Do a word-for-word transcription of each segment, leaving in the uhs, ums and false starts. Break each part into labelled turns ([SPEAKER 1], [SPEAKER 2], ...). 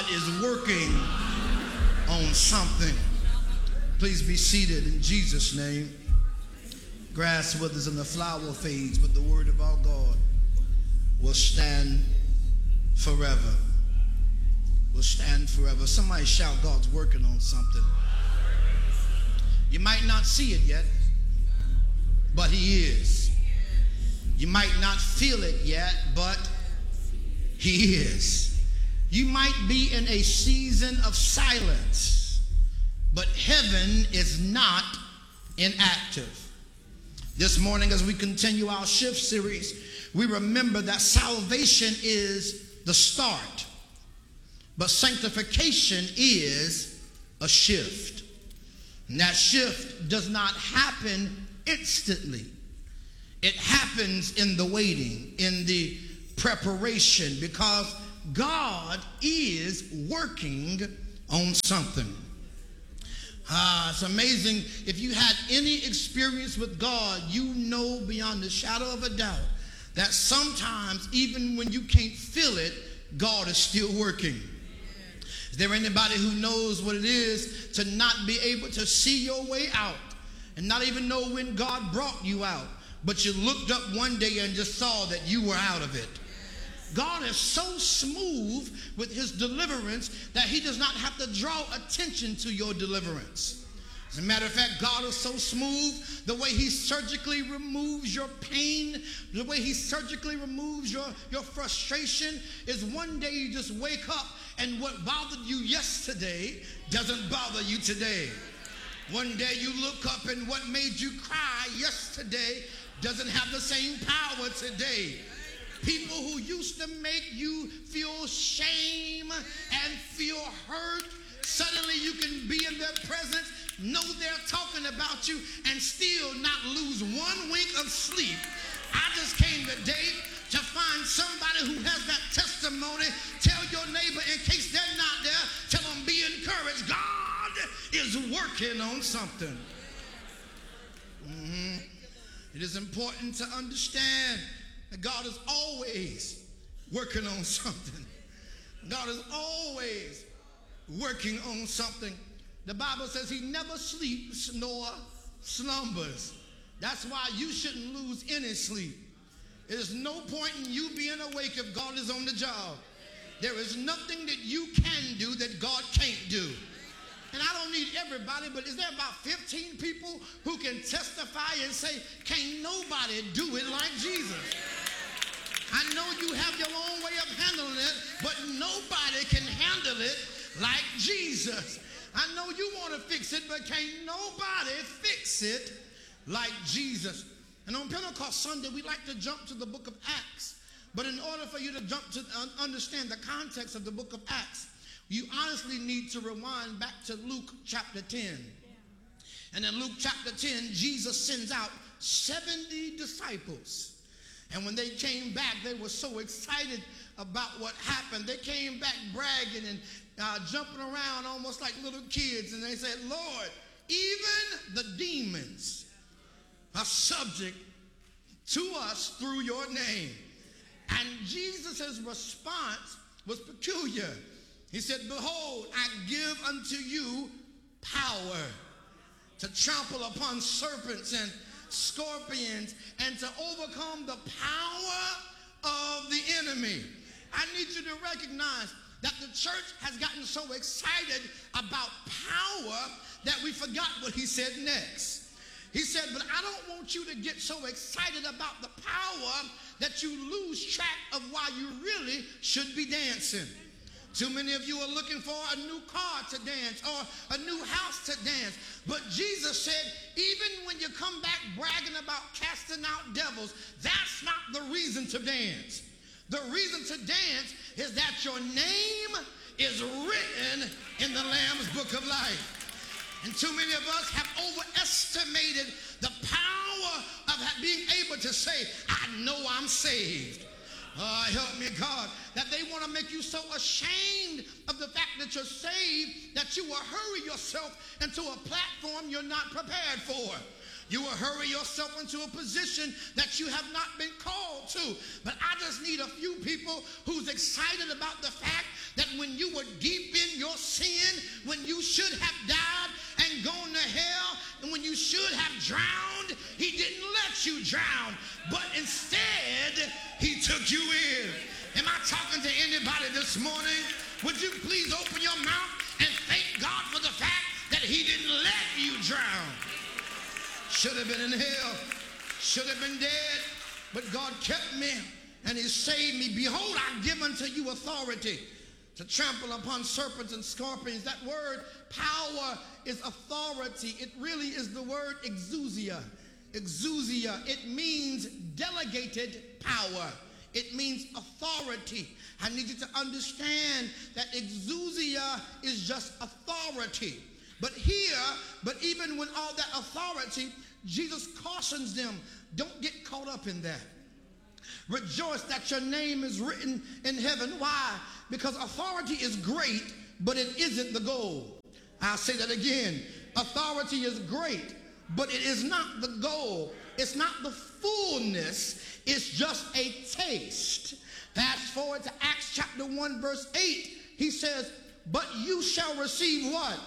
[SPEAKER 1] God is working on something. Please be seated in Jesus' name. Grass withers and the flower fades, but the word of our God will stand forever. Will stand forever. Somebody shout, God's working on something. You might not see it yet, but he is. You might not feel it yet, but he is. You might be in a season of silence, but heaven is not inactive. This morning, as we continue our shift series, we remember that salvation is the start, but sanctification is a shift. And that shift does not happen instantly. It happens in the waiting, in the preparation, because God is working on something. Ah, it's amazing. If you had any experience with God, you know beyond the shadow of a doubt that sometimes, even when you can't feel it, God is still working. Is there anybody who knows what it is to not be able to see your way out and not even know when God brought you out, but you looked up one day and just saw that you were out of it? God is so smooth with his deliverance that he does not have to draw attention to your deliverance. As a matter of fact, God is so smooth, the way he surgically removes your pain, the way he surgically removes your, your frustration is one day you just wake up and what bothered you yesterday doesn't bother you today. One day you look up and what made you cry yesterday doesn't have the same power today. People who used to make you feel shame and feel hurt, suddenly you can be in their presence, know they're talking about you, and still not lose one wink of sleep. I just came today to find somebody who has that testimony. Tell your neighbor, in case they're not there, tell them be encouraged. God is working on something. Mm-hmm. It is important to understand that God is always working on something. God is always working on something. The Bible says he never sleeps nor slumbers. That's why you shouldn't lose any sleep. There's no point in you being awake if God is on the job. There is nothing that you can do that God can't do. And I don't need everybody, but is there about fifteen people who can testify and say, can't nobody do it like Jesus? I know you have your own way of handling it, but nobody can handle it like Jesus. I know you want to fix it, but can't nobody fix it like Jesus. And on Pentecost Sunday, we like to jump to the book of Acts. But in order for you to jump to understand the context of the book of Acts, you honestly need to rewind back to Luke chapter ten. And in Luke chapter ten, Jesus sends out seventy disciples. And when they came back, they were so excited about what happened. They came back bragging and uh, jumping around almost like little kids. And they said, Lord, even the demons are subject to us through your name. And Jesus' response was peculiar. He said, behold, I give unto you power to trample upon serpents and scorpions and to overcome the power of the enemy. I need you to recognize that the church has gotten so excited about power that we forgot what he said next. He said, but I don't want you to get so excited about the power that you lose track of why you really should be dancing. Too many of you are looking for a new car to dance or a new house to dance. But Jesus said, even when you come back bragging about casting out devils, that's not the reason to dance. The reason to dance is that your name is written in the Lamb's book of life. And too many of us have overestimated the power of being able to say, I know I'm saved. Uh, help me, God, that they want to make you so ashamed of the fact that you're saved that you will hurry yourself into a platform you're not prepared for. You will hurry yourself into a position that you have not been called to. But I just need a few people who's excited about the fact that when when you were deep in your sin, when you should have died and gone to hell, and when you should have drowned, he didn't let you drown, but instead he took you in. Am I talking to anybody this morning? Would you please open your mouth and thank God for the fact that he didn't let you drown? Should have been in hell, should have been dead, but God kept me and he saved me. Behold, I give unto you authority to trample upon serpents and scorpions. That word power is authority. It really is the word exousia. Exousia. It means delegated power. It means authority. I need you to understand that exousia is just authority. But here, but even with all that authority, Jesus cautions them, don't get caught up in that. Rejoice that your name is written in heaven. Why? Because authority is great, but it isn't the goal. I'll say that again. Authority is great, but it is not the goal. It's not the fullness. It's just a taste. Fast forward to Acts chapter one, verse eight. He says, but you shall receive what?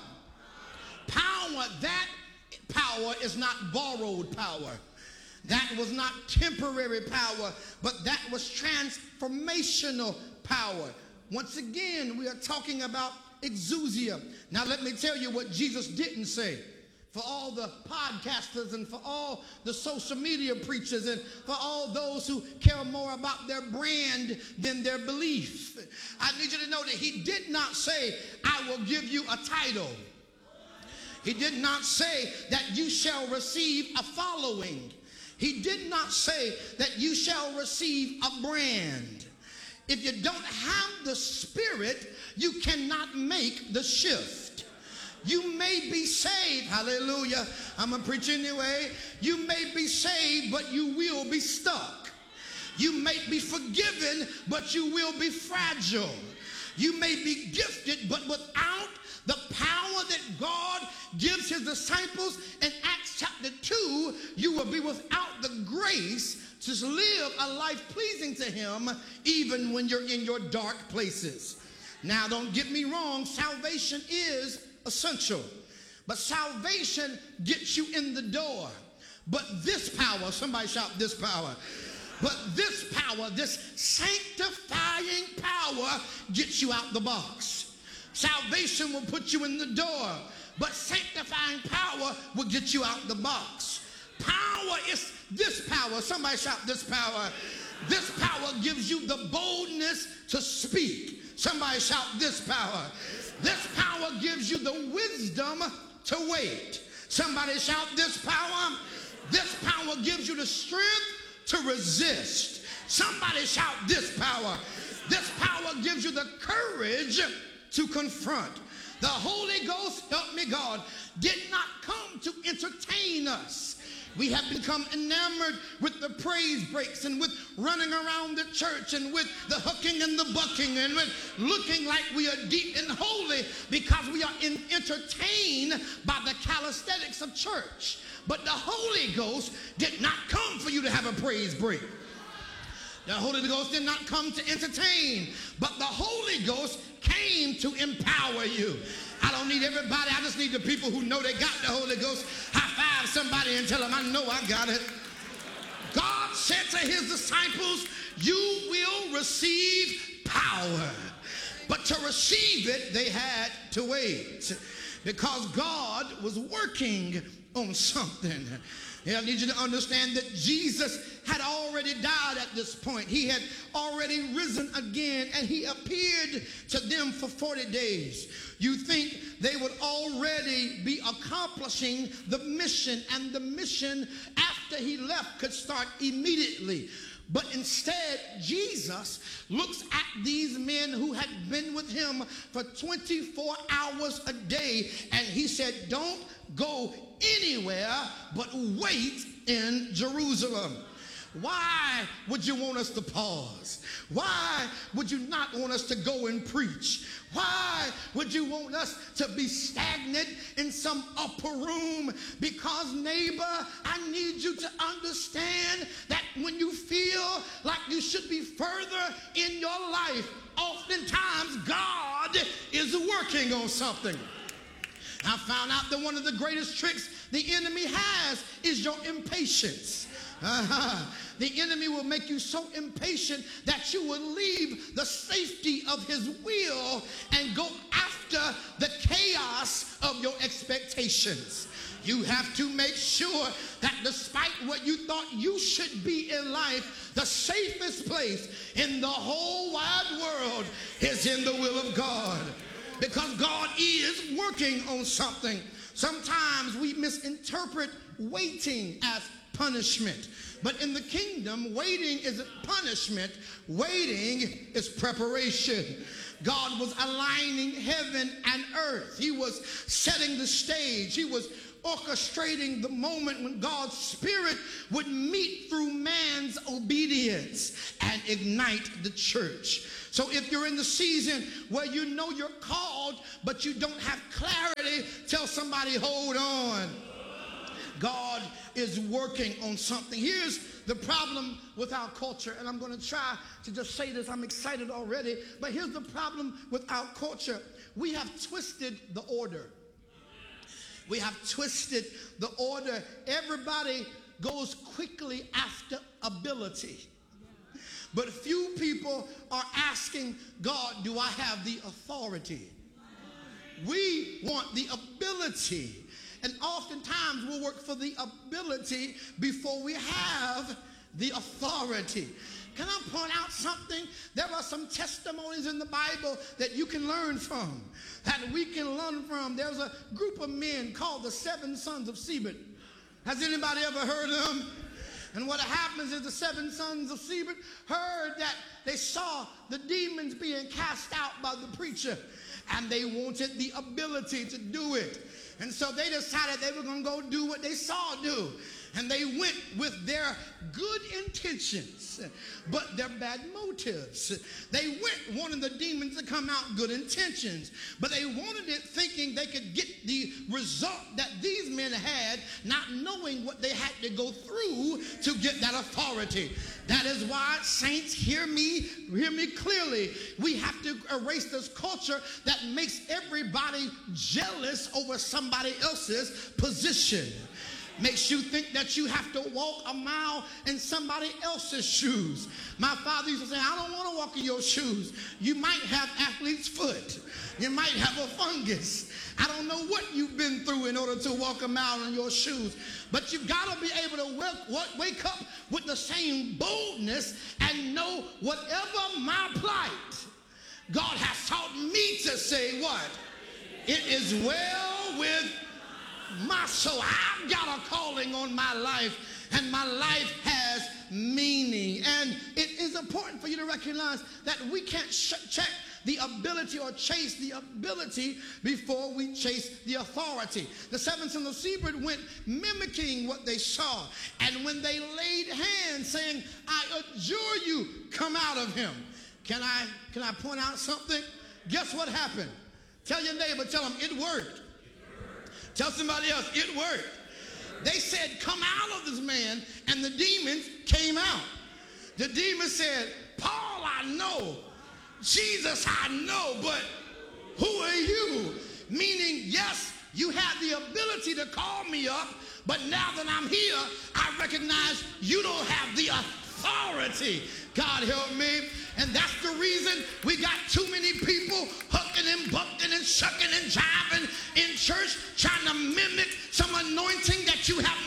[SPEAKER 1] Power. That power is not borrowed power. That was not temporary power, but that was transformational power. Once again, we are talking about exousia. Now let me tell you what Jesus didn't say. For all the podcasters and for all the social media preachers and for all those who care more about their brand than their belief, I need you to know that he did not say, I will give you a title. He did not say that you shall receive a following. He did not say that you shall receive a brand. If you don't have the Spirit, you cannot make the shift. You may be saved, hallelujah, I'm a preacher anyway. You may be saved, but you will be stuck. You may be forgiven, but you will be fragile. You may be gifted, but without the power that God gives his disciples in Acts chapter two, you will be without the grace to live a life pleasing to him, even when you're in your dark places. Now, don't get me wrong, salvation is essential, but salvation gets you in the door. But this power, somebody shout this power, but this power, this sanctifying power gets you out the box. Salvation will put you in the door, but sanctifying power will get you out the box. Power is this power. Somebody shout this power. This power gives you the boldness to speak. Somebody shout this power. This power gives you the wisdom to wait. Somebody shout this power. This power gives you the strength to resist. Somebody shout this power. This power gives you the courage to confront. The Holy Ghost, help me God, did not come to entertain us. We have become enamored with the praise breaks and with running around the church and with the hooking and the bucking and with looking like we are deep and holy because we are in, entertained by the calisthenics of church. But the Holy Ghost did not come for you to have a praise break. The Holy Ghost did not come to entertain, but the Holy Ghost came to empower you. I don't need everybody. I just need the people who know they got the Holy Ghost. High five somebody and tell them, I know I got it. God said to his disciples, you will receive power. But to receive it, they had to wait because God was working on something. I need you to understand that Jesus had already died at this point. He had already risen again, and he appeared to them for forty days. You think they would already be accomplishing the mission, and the mission after he left could start immediately. But instead, Jesus looks at these men who had been with him for twenty-four hours a day, and he said, don't go anywhere but wait in Jerusalem. Why would you want us to pause? Why would you not want us to go and preach? Why would you want us to be stagnant in some upper room? Because, neighbor, I need you to understand that when you feel like you should be further in your life, oftentimes God is working on something. I found out that one of the greatest tricks the enemy has is your impatience. Uh-huh. The enemy will make you so impatient that you will leave the safety of his will and go after the chaos of your expectations. You have to make sure that despite what you thought you should be in life, the safest place in the whole wide world is in the will of God. Because God is working on something. Sometimes we misinterpret waiting as punishment. But in the kingdom, waiting isn't punishment. Waiting is preparation. God was aligning heaven and earth. He was setting the stage. He was orchestrating the moment when God's Spirit would meet through man's obedience and ignite the church. So if you're in the season where you know you're called, but you don't have clarity, tell somebody, hold on. God is working on something. Here's the problem with our culture, and I'm going to try to just say this. I'm excited already, but here's the problem with our culture. We have twisted the order. We have twisted the order. Everybody goes quickly after ability. But few people are asking God, do I have the authority? We want the ability. And oftentimes we'll work for the ability before we have the authority. Can I point out something? There are some testimonies in the Bible that you can learn from, that we can learn from. There's a group of men called the seven sons of Sceva. Has anybody ever heard of them? And what happens is the seven sons of Sceva heard that they saw the demons being cast out by the preacher, and they wanted the ability to do it. And so they decided they were going to go do what they saw do. And they went with their good intentions, but their bad motives. They went wanting the demons to come out good intentions, but they wanted it thinking they could get the result that these men had, not knowing what they had to go through to get that authority. That is why, saints, hear me, hear me clearly. We have to erase this culture that makes everybody jealous over somebody else's position. Makes you think that you have to walk a mile in somebody else's shoes. My father used to say, I don't want to walk in your shoes. You might have athlete's foot. You might have a fungus. I don't know what you've been through in order to walk a mile in your shoes. But you've got to be able to wake, wake up with the same boldness and know whatever my plight, God has taught me to say what? It is well with my soul. I've got a calling on my life, and my life has meaning. And it is important for you to recognize that we can't sh- check the ability or chase the ability before we chase the authority. The seven sons of Sceva went mimicking what they saw, and when they laid hands saying, I adjure you, come out of him. Can I, can I point out something? Guess what happened? Tell your neighbor, tell them it worked. Tell somebody else, it worked. They said, come out of this man, and the demons came out. The demons said, Paul, I know. Jesus, I know, but who are you? Meaning, yes, you have the ability to call me up, but now that I'm here, I recognize you don't have the authority. God help me. And that's the reason we got too many people hooking and bucking and shucking and jiving in church, trying to mimic some anointing that you have